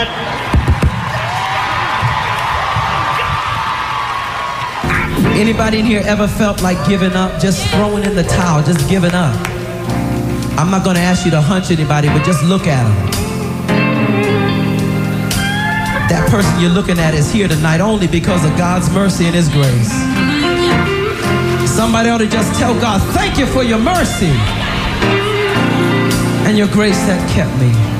Anybody in here ever felt like giving up, just throwing in the towel, just giving up? I'm not going to ask you to hunch anybody, but just look at them. That person you're looking at is here tonight only because of God's mercy and His grace. Somebody ought to just tell God, thank you for your mercy and your grace that kept me.